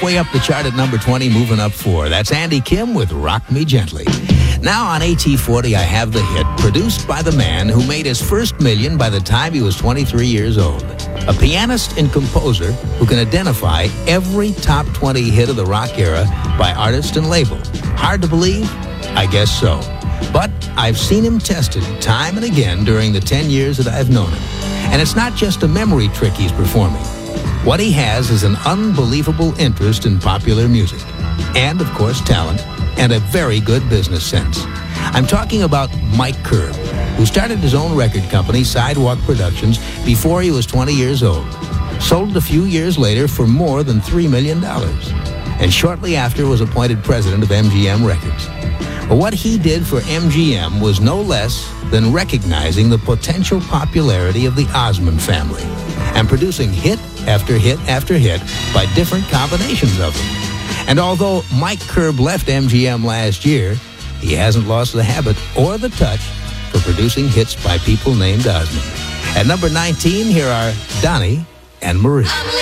halfway up the chart at number 20, moving up 4. That's Andy Kim with Rock Me Gently. Now on AT40, I have the hit, produced by the man who made his first million by the time he was 23 years old. A pianist and composer who can identify every top 20 hit of the rock era by artist and label. Hard to believe? I guess so. But I've seen him tested time and again during the 10 years that I've known him. And it's not just a memory trick he's performing. What he has is an unbelievable interest in popular music. And, of course, talent. And a very good business sense. I'm talking about Mike Curb, who started his own record company, Sidewalk Productions, before he was 20 years old. Sold it a few years later for more than $3 million. And shortly after was appointed president of MGM Records. But what he did for MGM was no less than recognizing the potential popularity of the Osmond family and producing hit after hit after hit by different combinations of them. And although Mike Curb left MGM last year, he hasn't lost the habit or the touch for producing hits by people named Osmond. At number 19, here are Donnie and Marie.